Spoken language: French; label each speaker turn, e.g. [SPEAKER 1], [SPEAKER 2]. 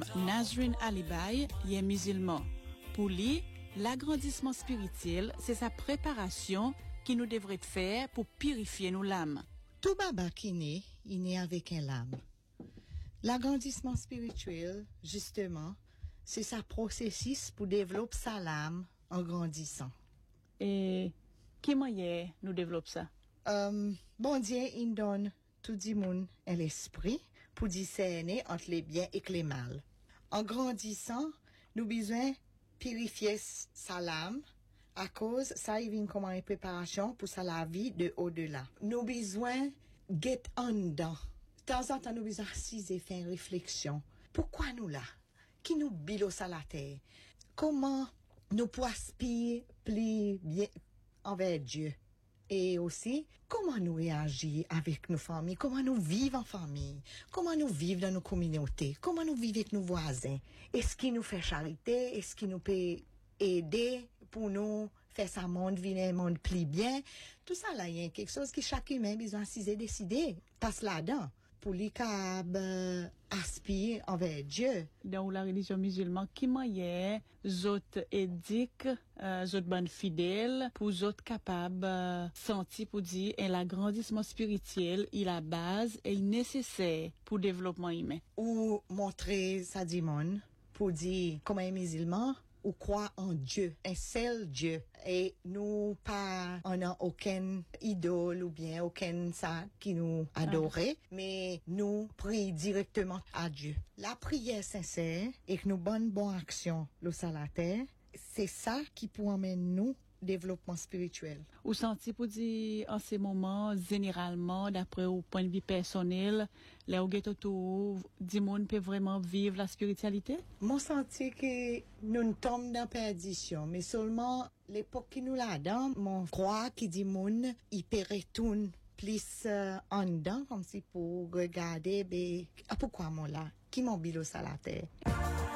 [SPEAKER 1] Nazrin Alibay est musulman. Pour lui, l'agrandissement spirituel, c'est sa préparation qui nous devrait faire pour purifier nos l'âme.
[SPEAKER 2] Tout baba qui naît, il naît avec un lame. L'agrandissement spirituel, justement, c'est sa processus pour développer sa lame en grandissant.
[SPEAKER 1] Et qui moyen nous développe ça?
[SPEAKER 2] Bon Dieu, il donne tout le monde un l'esprit pour discerner entre les biens et les mal. En grandissant, nous besoin purifier sa lame à cause ça il vient comme une préparation pour sa la vie de au-delà. Nous besoin get en dedans. De temps en temps nous besoin assiser et faire une réflexion. Pourquoi nous là? Qui nous bilos à la terre? Comment nous pouvons aspirer plus bien envers Dieu? Et aussi, comment nous réagir avec nos familles, comment nous vivons en famille, comment nous vivons dans nos communautés, comment nous vivons avec nos voisins. Est-ce qu'il nous fait charité, est-ce qu'il nous peut aider pour nous faire ça monde, vivre un monde plus bien. Tout ça là, il y a quelque chose que chaque humain besoin de décider, passe là-dedans. Pour les capables aspirer envers Dieu.
[SPEAKER 1] Dans la religion musulmane, qui moyen autres édiques, autres bonnes fidèles, pour autres capables sentir pour dire l'agrandissement spirituel, il a base et il nécessaire pour le développement humain.
[SPEAKER 2] Ou montrer sa dimone pour dire comme un musulman, ou croit en Dieu, un seul Dieu. Et nous pas, on n'a aucun idole ou bien aucun ça qui nous adorait, mais nous prions directement à Dieu. La prière sincère et que nous bonnes actions, le salater, c'est ça qui peut emmener nous développement spirituel.
[SPEAKER 1] Ou senti pour dire en ces moments, généralement, d'après au point de vue personnel, là où tout du monde peut vraiment vivre la spiritualité?
[SPEAKER 2] Mon senti que nous tombons dans la perdition, mais seulement l'époque qui nous l'a dans, mon croix qui dit monde, il peut retourner plus en dedans, comme si pour regarder, pourquoi moi là? Qui m'en bilos à la terre?